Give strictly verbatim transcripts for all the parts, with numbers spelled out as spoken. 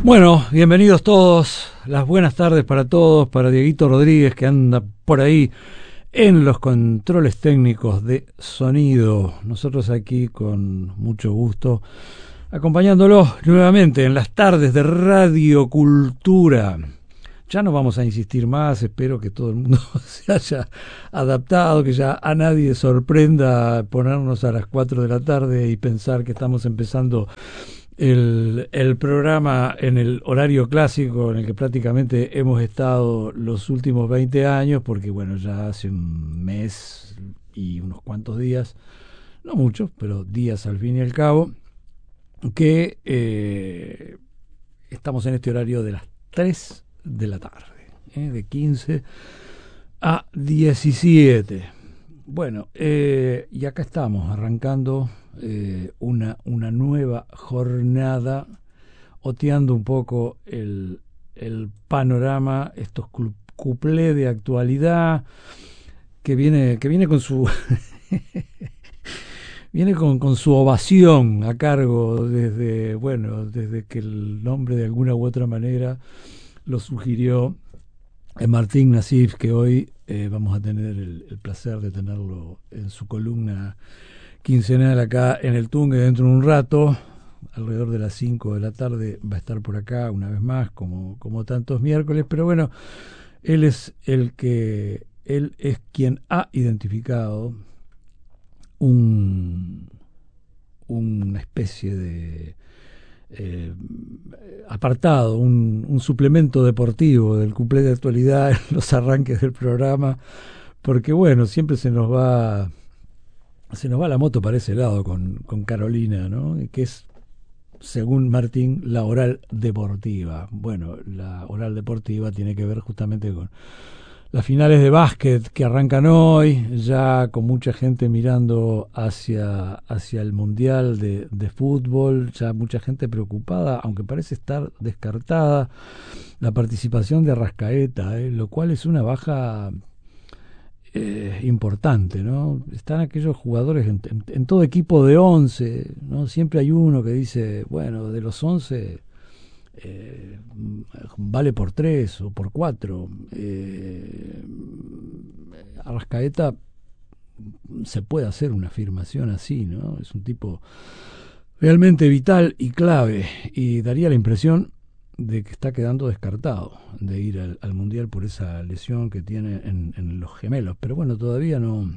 Bueno, bienvenidos todos, las buenas tardes para todos, para Dieguito Rodríguez que anda por ahí en los controles técnicos de sonido. Nosotros aquí con mucho gusto, acompañándolos nuevamente en las tardes de Radio Cultura. Ya no vamos a insistir más, espero que todo el mundo se haya adaptado, que ya a nadie sorprenda ponernos a las cuatro de la tarde y pensar que estamos empezando El, el programa en el horario clásico en el que prácticamente hemos estado los últimos veinte años, porque bueno, ya hace un mes y unos cuantos días, no muchos, pero días al fin y al cabo, que eh, estamos en este horario de las tres de la tarde, ¿eh? De quince a diecisiete. Bueno, eh, y acá estamos arrancando eh, una, una nueva jornada, oteando un poco el, el panorama, estos cuplés de actualidad que viene, que viene con su viene con, con su ovación a cargo desde, bueno, desde que el nombre de alguna u otra manera lo sugirió Martín Nasif, que hoy eh, vamos a tener el, el placer de tenerlo en su columna quincenal acá en el Tungue dentro de un rato, alrededor de las cinco de la tarde va a estar por acá una vez más, como, como tantos miércoles, pero bueno, él es el que, él es quien ha identificado un, una especie de Eh, apartado, un, un suplemento deportivo del cuplé de actualidad en los arranques del programa, porque bueno, siempre se nos va se nos va la moto para ese lado con, con Carolina, ¿no? Que es, según Martín, la oral deportiva. Bueno, la oral deportiva tiene que ver justamente con las finales de básquet que arrancan hoy, ya con mucha gente mirando hacia, hacia el Mundial de, de fútbol, ya mucha gente preocupada, aunque parece estar descartada la participación de Arrascaeta, ¿eh? Lo cual es una baja eh, importante, ¿no? Están aquellos jugadores en, en, en todo equipo de once, ¿no? Siempre hay uno que dice, bueno, de los once... Eh, vale por tres o por cuatro. eh, Arrascaeta se puede hacer una afirmación así, ¿no? Es un tipo realmente vital y clave, y daría la impresión de que está quedando descartado de ir al, al Mundial por esa lesión que tiene en, en los gemelos, pero bueno, todavía no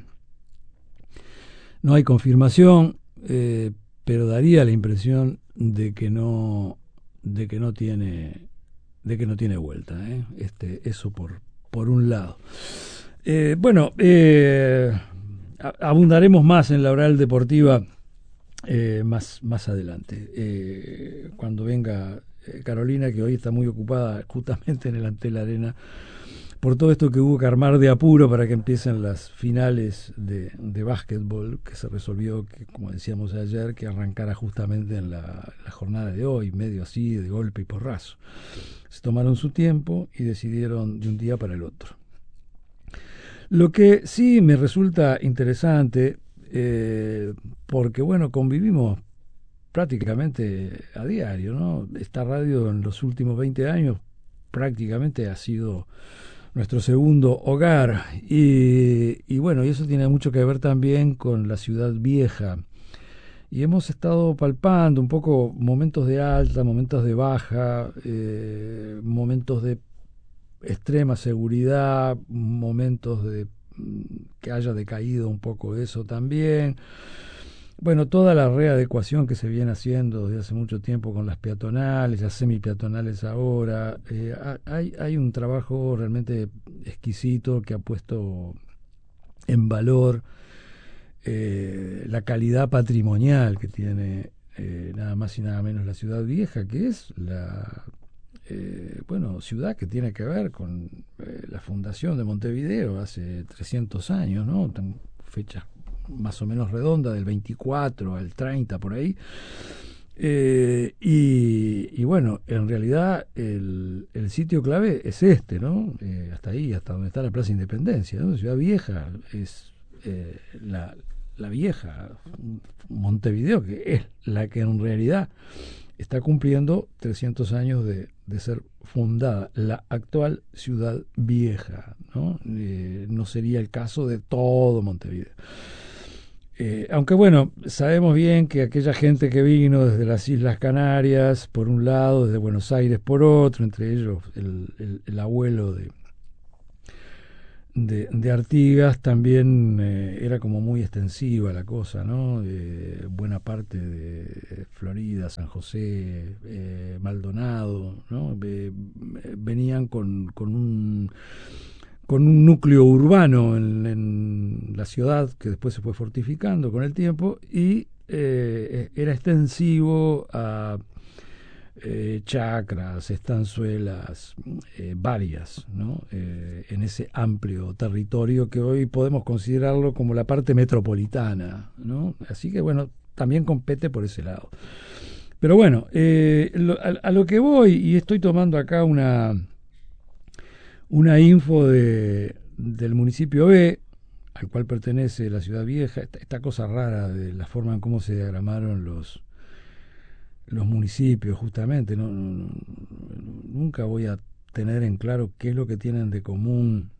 no hay confirmación, eh, pero daría la impresión de que no de que no tiene de que no tiene vuelta, ¿eh? este eso por por un lado. Eh, bueno, eh, abundaremos más en la oral deportiva eh, más más adelante, eh, cuando venga eh, Carolina, que hoy está muy ocupada justamente en el Antel Arena por todo esto que hubo que armar de apuro para que empiecen las finales de, de básquetbol, que se resolvió, que como decíamos ayer, que arrancara justamente en la, la jornada de hoy, medio así, de golpe y porrazo. Se tomaron su tiempo y decidieron de un día para el otro. Lo que sí me resulta interesante, eh, porque bueno, convivimos prácticamente a diario, ¿no? Esta radio en los últimos veinte años prácticamente ha sido nuestro segundo hogar, y, y bueno, y eso tiene mucho que ver también con la ciudad vieja, y hemos estado palpando un poco momentos de alta, momentos de baja, eh, momentos de extrema seguridad, momentos de que haya decaído un poco eso también. Bueno, toda la readecuación que se viene haciendo desde hace mucho tiempo con las peatonales, las semipeatonales ahora, eh, hay, hay un trabajo realmente exquisito que ha puesto en valor eh, la calidad patrimonial que tiene eh, nada más y nada menos la ciudad vieja, que es la eh, bueno, ciudad que tiene que ver con eh, la fundación de Montevideo hace trescientos años, ¿no? Fechas más o menos redonda, del veinticuatro al treinta por ahí, eh, y, y bueno, en realidad el, el sitio clave es este, ¿no? Eh, hasta ahí, hasta donde está la Plaza Independencia, ¿no? Ciudad Vieja es eh, la, la vieja Montevideo, que es la que en realidad está cumpliendo trescientos años de, de ser fundada la actual Ciudad Vieja, ¿no? Eh, no sería el caso de todo Montevideo. Eh, aunque bueno, sabemos bien que aquella gente que vino desde las Islas Canarias, por un lado, desde Buenos Aires por otro, entre ellos el, el, el abuelo de, de, de Artigas, también eh, era como muy extensiva la cosa, ¿no? Eh, buena parte de Florida, San José, eh, Maldonado, ¿no? Eh, venían con, con un con un núcleo urbano en, en la ciudad que después se fue fortificando con el tiempo y eh, era extensivo a eh, chacras, estanzuelas, eh, varias, ¿no? Eh, en ese amplio territorio que hoy podemos considerarlo como la parte metropolitana, ¿no? Así que bueno, también compete por ese lado. Pero bueno, eh, lo, a, a lo que voy, y estoy tomando acá una una info de, del municipio B, al cual pertenece la Ciudad Vieja, esta, esta cosa rara de la forma en cómo se diagramaron los, los municipios, justamente. No, no, no, nunca voy a tener en claro qué es lo que tienen de común,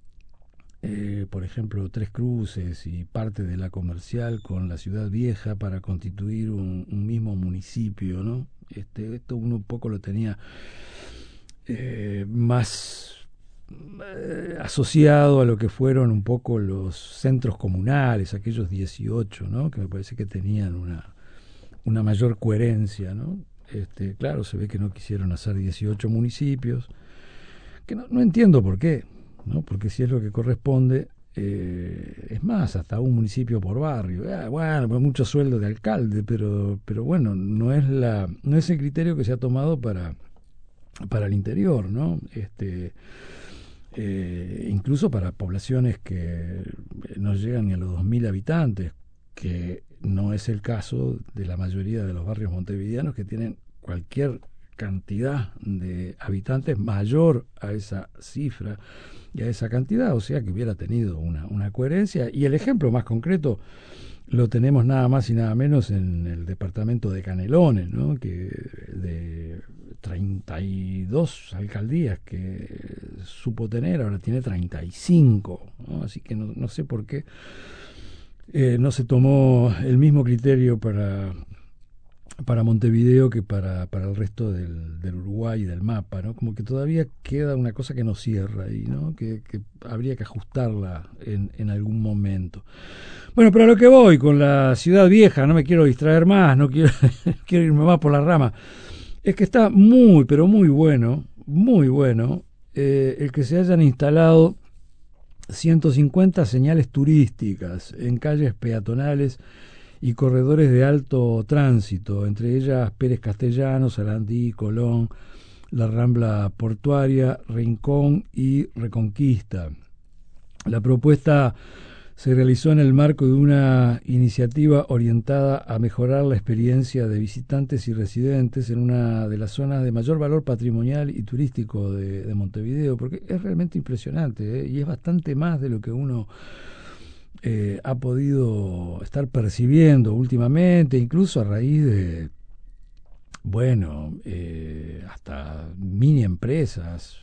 eh, por ejemplo, Tres Cruces y parte de la Comercial con la Ciudad Vieja para constituir un, un mismo municipio, ¿no? Este, esto uno un poco lo tenía eh, más Eh, asociado a lo que fueron un poco los centros comunales, aquellos dieciocho, ¿no? Que me parece que tenían una, una mayor coherencia, ¿no? Este, claro, se ve que no quisieron hacer dieciocho municipios, que no, no entiendo por qué, ¿no? Porque si es lo que corresponde, eh, es más, hasta un municipio por barrio. Ah, bueno, pues mucho sueldo de alcalde, pero, pero bueno, no es la, no es el criterio que se ha tomado para, para el interior, ¿no? Este Eh, incluso para poblaciones que no llegan ni a los dos mil habitantes, que no es el caso de la mayoría de los barrios montevideanos, que tienen cualquier cantidad de habitantes mayor a esa cifra y a esa cantidad, o sea que hubiera tenido una, una coherencia. Y el ejemplo más concreto lo tenemos nada más y nada menos en el departamento de Canelones, ¿no? Que de treinta y dos alcaldías que supo tener, ahora tiene treinta y cinco, ¿no? Así que no, no sé por qué eh, no se tomó el mismo criterio para, para Montevideo que para, para el resto del, del Uruguay y del mapa, ¿no? Como que todavía queda una cosa que no cierra ahí, ¿no? Que, que habría que ajustarla en, en algún momento. Bueno, pero a lo que voy con la Ciudad Vieja, no me quiero distraer más, no quiero, quiero irme más por la rama, es que está muy, pero muy bueno, muy bueno, eh, el que se hayan instalado ciento cincuenta señales turísticas en calles peatonales y corredores de alto tránsito, entre ellas Pérez Castellanos, Sarandí, Colón, la Rambla Portuaria, Rincón y Reconquista. La propuesta se realizó en el marco de una iniciativa orientada a mejorar la experiencia de visitantes y residentes en una de las zonas de mayor valor patrimonial y turístico de, de Montevideo, porque es realmente impresionante, ¿eh? Y es bastante más de lo que uno eh, ha podido estar percibiendo últimamente, incluso a raíz de, bueno, eh, hasta mini empresas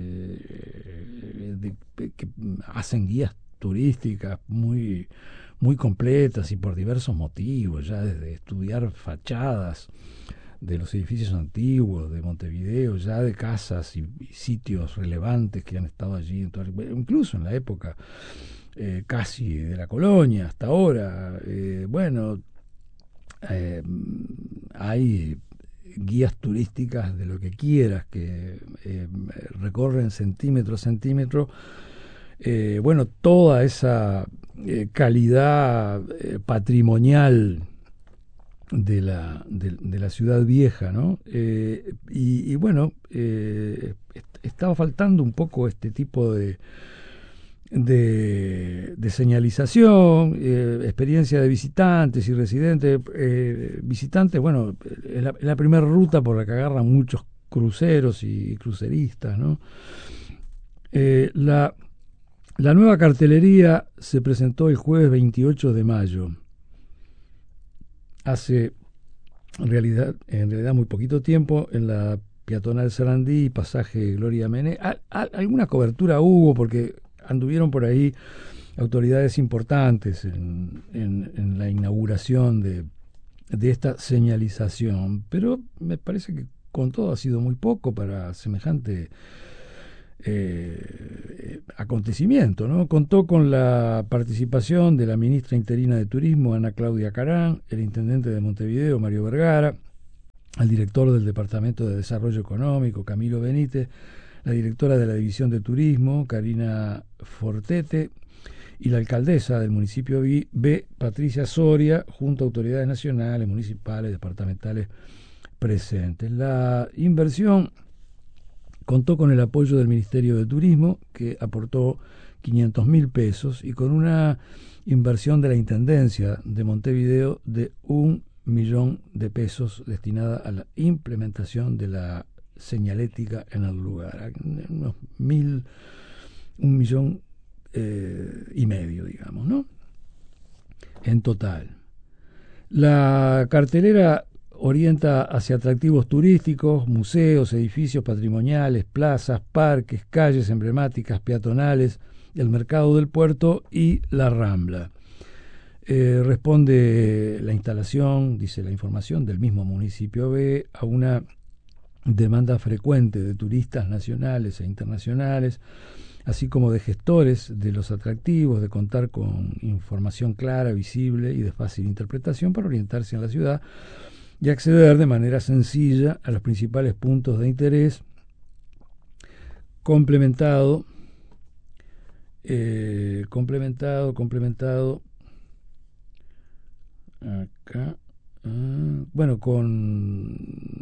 eh, de, de, que hacen guías turísticas muy, muy completas y por diversos motivos, ya desde estudiar fachadas de los edificios antiguos de Montevideo, ya de casas y, y sitios relevantes que han estado allí, en toda, incluso en la época eh, casi de la colonia hasta ahora. Eh, bueno, eh, hay guías turísticas de lo que quieras que eh, recorren centímetro a centímetro Eh, bueno, toda esa eh, calidad eh, patrimonial de la, de, de la Ciudad Vieja, ¿no? Eh, y, y bueno, eh, est- estaba faltando un poco este tipo de, de, de señalización, eh, experiencia de visitantes y residentes. Eh, visitantes, bueno, es la, es la primera ruta por la que agarran muchos cruceros y cruceristas, ¿no? Eh, la La nueva cartelería se presentó el jueves veintiocho de mayo, hace en realidad, en realidad muy poquito tiempo, en la peatonal Sarandí, pasaje Gloria Mené. A, a, alguna cobertura hubo porque anduvieron por ahí autoridades importantes en, en, en la inauguración de, de esta señalización, pero me parece que con todo ha sido muy poco para semejante eh, acontecimiento, ¿no? Contó con la participación de la ministra interina de Turismo, Ana Claudia Carán, el intendente de Montevideo, Mario Vergara, el director del Departamento de Desarrollo Económico, Camilo Benítez, la directora de la División de Turismo, Karina Fortete, y la alcaldesa del municipio B, Patricia Soria, junto a autoridades nacionales, municipales, departamentales presentes. La inversión contó con el apoyo del Ministerio de Turismo, que aportó quinientos mil pesos, y con una inversión de la Intendencia de Montevideo de un millón de pesos destinada a la implementación de la señalética en el lugar. Unos mil, un millón eh, y medio, digamos, ¿no? En total. La cartelera orienta hacia atractivos turísticos, museos, edificios patrimoniales, plazas, parques, calles emblemáticas, peatonales, el mercado del puerto y la Rambla. Eh, responde la instalación, dice la información, del mismo municipio B a una demanda frecuente de turistas nacionales e internacionales, así como de gestores de los atractivos, de contar con información clara, visible y de fácil interpretación para orientarse en la ciudad y acceder de manera sencilla a los principales puntos de interés, complementado, eh, complementado, complementado, acá, uh, bueno, con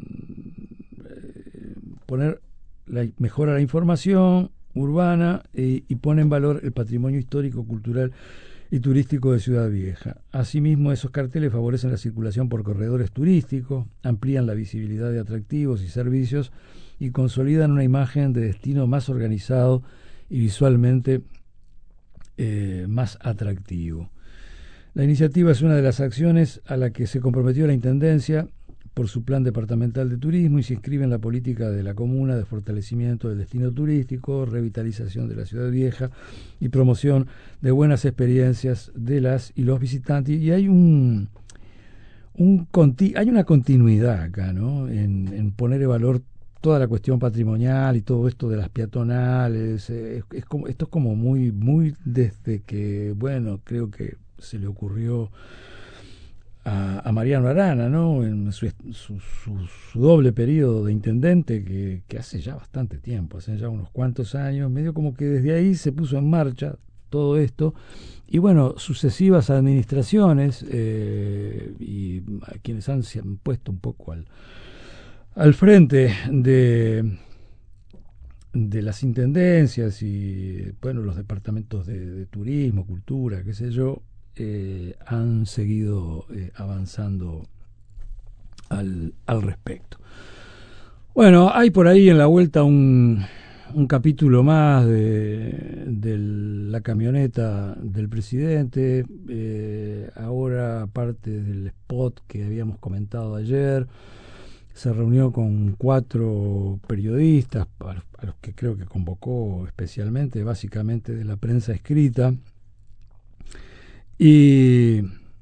eh, poner la, mejora la información urbana eh, y pone en valor el patrimonio histórico, cultural y turístico de Ciudad Vieja. Asimismo, esos carteles favorecen la circulación por corredores turísticos, amplían la visibilidad de atractivos y servicios y consolidan una imagen de destino más organizado y visualmente eh, más atractivo. La iniciativa es una de las acciones a la que se comprometió la Intendencia por su plan departamental de turismo y se inscribe en la política de la comuna de fortalecimiento del destino turístico, revitalización de la Ciudad Vieja y promoción de buenas experiencias de las y los visitantes. Y hay un, un hay una continuidad acá, ¿no? En, en poner en valor toda la cuestión patrimonial y todo esto de las peatonales. Es, es como, esto es como muy, muy desde que, bueno, creo que se le ocurrió a, a Mariano Arana, ¿no? En su, su, su, su doble periodo de intendente, que, que hace ya bastante tiempo, hace ya unos cuantos años, medio como que desde ahí se puso en marcha todo esto, y bueno, sucesivas administraciones eh, y a quienes han, se han puesto un poco al, al frente de, de las intendencias y, bueno, los departamentos de, de turismo, cultura, qué sé yo, Eh, han seguido eh, avanzando al, al respecto. Bueno, hay por ahí en la vuelta un, un capítulo más de, de la camioneta del presidente, eh, ahora aparte del spot que habíamos comentado ayer, se reunió con cuatro periodistas, a los, a los que creo que convocó especialmente, básicamente de la prensa escrita, Y,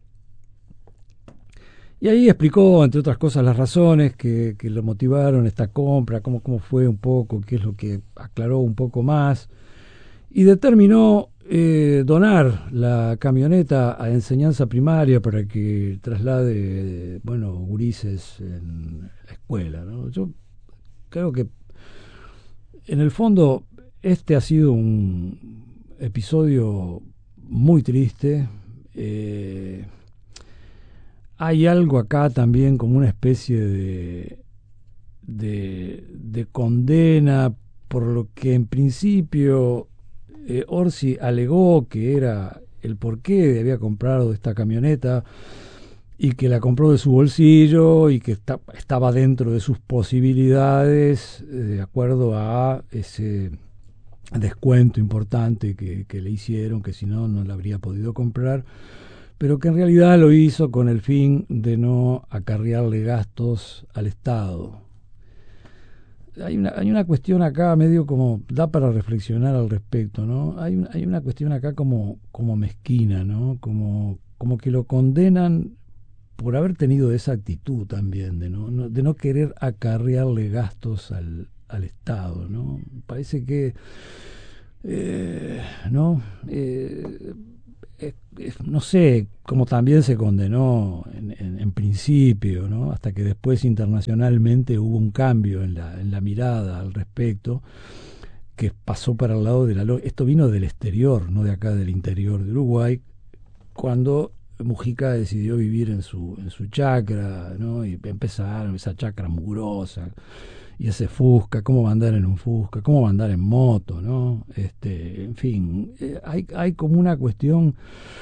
y ahí explicó, entre otras cosas, las razones que, que lo motivaron esta compra, cómo, cómo fue un poco, qué es lo que aclaró un poco más, y determinó eh, donar la camioneta a enseñanza primaria para que traslade, bueno, gurises en la escuela, ¿no? Yo creo que, en el fondo, este ha sido un episodio muy triste. Eh, hay algo acá también como una especie de, de, de condena por lo que en principio eh, Orsi alegó que era el porqué de había comprado esta camioneta y que la compró de su bolsillo y que está, estaba dentro de sus posibilidades eh, de acuerdo a ese descuento importante que, que le hicieron, que si no, no la habría podido comprar. pero que en realidad lo hizo con el fin de no acarrearle gastos al Estado. Hay una, hay una cuestión acá medio como, da para reflexionar al respecto, ¿no? Hay, un, hay una cuestión acá como, como mezquina, ¿no? Como, como que lo condenan por haber tenido esa actitud también, de no, no, de no querer acarrearle gastos al, al Estado, ¿no? Parece que, eh, ¿no? Eh, eh, eh, no sé, como también se condenó en, en, en principio, ¿no? Hasta que después internacionalmente hubo un cambio en la, en la mirada al respecto, que pasó para el lado de la... Esto vino del exterior, no de acá del interior de Uruguay, cuando Mujica decidió vivir en su, en su chacra, ¿no? Y empezaron esa chacra mugrosa, y ese Fusca, cómo va a andar en un Fusca, cómo va a andar en moto, ¿no? Este, en fin, eh, hay, hay como una cuestión,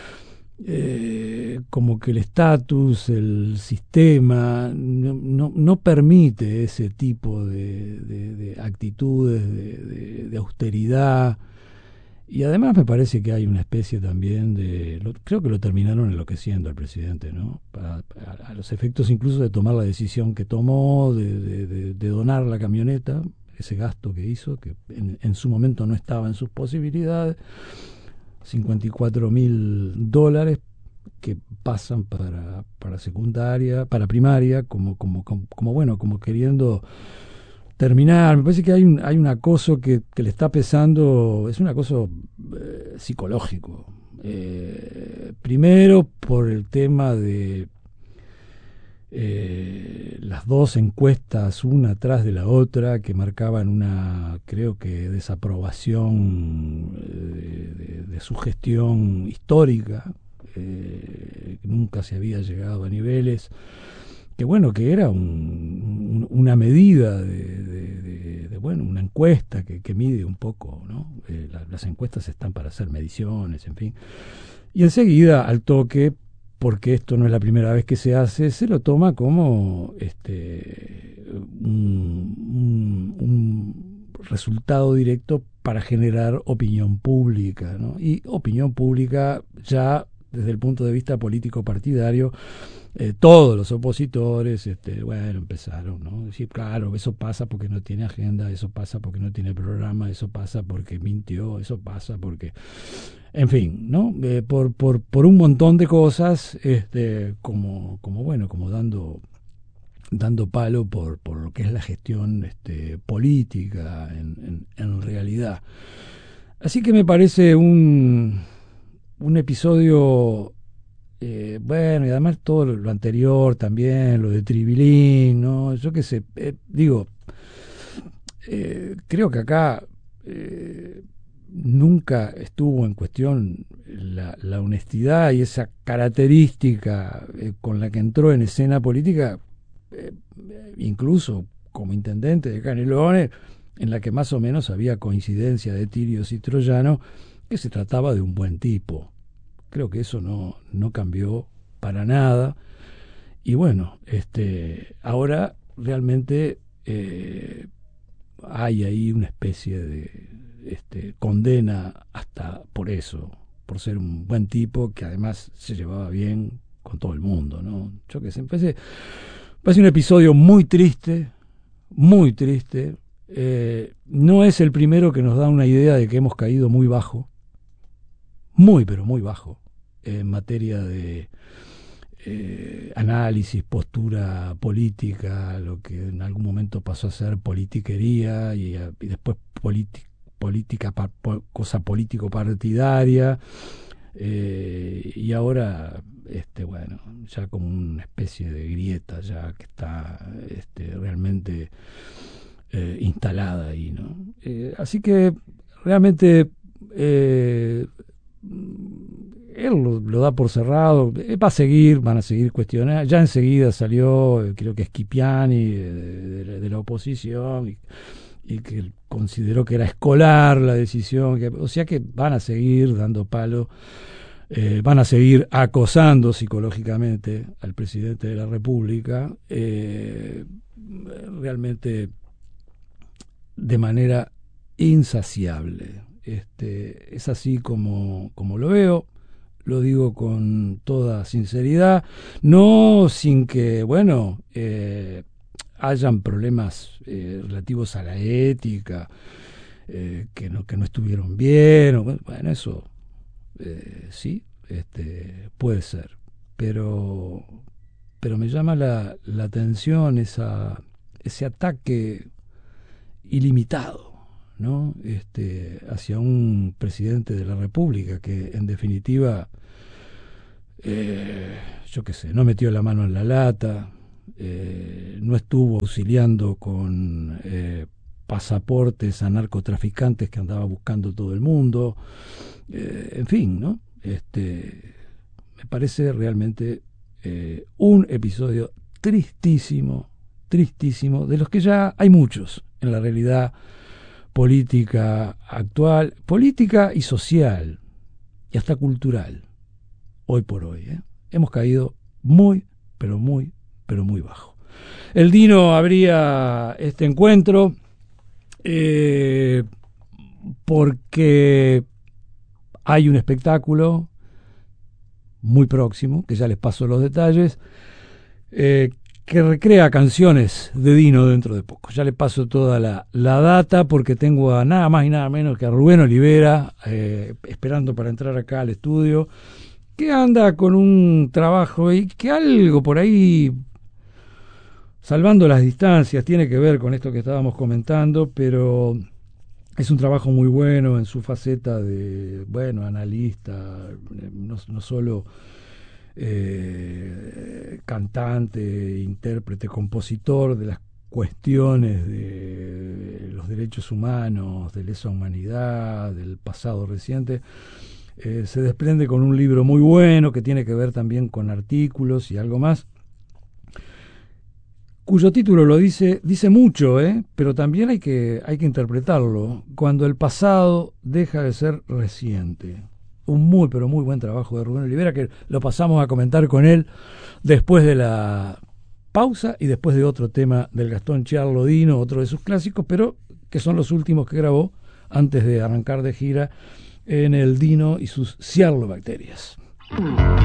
eh, como que el estatus, el sistema, no, no, no permite ese tipo de, de, de actitudes, de, de, de austeridad. Y además me parece que hay una especie también de... Lo, creo que lo terminaron enloqueciendo al presidente, ¿no? A, a, a los efectos incluso de tomar la decisión que tomó, de, de, de, de donar la camioneta, ese gasto que hizo, que en, en su momento no estaba en sus posibilidades, cincuenta y cuatro mil dólares que pasan para, para secundaria, para primaria, como, como, como, como bueno, como queriendo... terminar. Me parece que hay un, hay un acoso que, que le está pesando, es un acoso eh, psicológico. Eh, primero por el tema de eh, las dos encuestas, una tras de la otra, que marcaban una, creo que, desaprobación de, de, de su gestión histórica. Eh, nunca se había llegado a niveles que bueno, que era un, un, una medida de, de, de, de, bueno, una encuesta que, que mide un poco, ¿no? Eh, la, las encuestas están para hacer mediciones, en fin. Y enseguida, al toque, porque esto no es la primera vez que se hace, se lo toma como este un, un, un resultado directo para generar opinión pública, ¿no? Y opinión pública ya desde el punto de vista político partidario. Eh, todos los opositores, este, bueno, empezaron, ¿no? Decir, claro, eso pasa porque no tiene agenda, eso pasa porque no tiene programa, eso pasa porque mintió, eso pasa porque... En fin, ¿no? Eh, por, por, por un montón de cosas, este, como, como bueno, como dando, dando palo por, por lo que es la gestión este, política en, en, en realidad. Así que me parece un, un episodio... Eh, bueno, y además todo lo anterior también, lo de Tribilín, ¿no? Yo qué sé, eh, digo, eh, creo que acá eh, nunca estuvo en cuestión la, la honestidad y esa característica eh, con la que entró en escena política, eh, incluso como intendente de Canelones, en la que más o menos había coincidencia de tirios y troyanos, que se trataba de un buen tipo. Creo que eso no, no cambió para nada. Y bueno, este, ahora realmente eh, hay ahí una especie de este, condena hasta por eso, por ser un buen tipo que además se llevaba bien con todo el mundo, ¿no? Yo que sé, me parece, me parece un episodio muy triste, muy triste. Eh, no es el primero que nos da una idea de que hemos caído muy bajo, muy pero muy bajo, en materia de eh, análisis, postura política, lo que en algún momento pasó a ser politiquería y, y después política, política pa, po, cosa político partidaria, eh, y ahora este bueno, ya como una especie de grieta ya que está este, realmente eh, instalada ahí, ¿no? Eh, así que realmente eh, él lo, lo da por cerrado, va a seguir, van a seguir cuestionando, ya enseguida salió, creo que Schipiani de, de, de la oposición, y, y que consideró que era escolar la decisión, que, o sea que van a seguir dando palo, eh, van a seguir acosando psicológicamente al presidente de la República, eh, realmente de manera insaciable. Este, es así como, como lo veo. lo digo con toda sinceridad, no sin que, bueno, eh, hayan problemas eh, relativos a la ética, eh, que, no, que no estuvieron bien, o, bueno, eso eh, sí, este, puede ser, pero, pero me llama la, la atención esa, ese ataque ilimitado, ¿no? Este, hacia un presidente de la República que en definitiva, eh, yo qué sé, no metió la mano en la lata, eh, no estuvo auxiliando con eh, pasaportes a narcotraficantes que andaba buscando todo el mundo, eh, en fin, ¿no? Este, me parece realmente eh, un episodio tristísimo, tristísimo, de los que ya hay muchos en la realidad política actual, política y social, y hasta cultural, hoy por hoy. ¿eh? Hemos caído muy, pero muy, pero muy bajo. El Dino abría este encuentro eh, porque hay un espectáculo muy próximo, que ya les paso los detalles, eh, que recrea canciones de Dino dentro de poco. Ya le paso toda la, la data porque tengo a nada más y nada menos que a Rubén Olivera eh, esperando para entrar acá al estudio, que anda con un trabajo y que algo por ahí, salvando las distancias, tiene que ver con esto que estábamos comentando, pero es un trabajo muy bueno en su faceta de, bueno, analista, no, no solo eh, cantante, intérprete, compositor de las cuestiones de los derechos humanos, de lesa humanidad, del pasado reciente. Eh, se desprende con un libro muy bueno que tiene que ver también con artículos y algo más, cuyo título lo dice, dice mucho, ¿eh? Pero también hay que, hay que interpretarlo. Cuando el pasado deja de ser reciente. Un muy, pero muy buen trabajo de Rubén Olivera, que lo pasamos a comentar con él después de la pausa y después de otro tema del Gastón Charlo Dino, otro de sus clásicos, pero que son los últimos que grabó antes de arrancar de gira en el Dino y sus ciarlobacterias.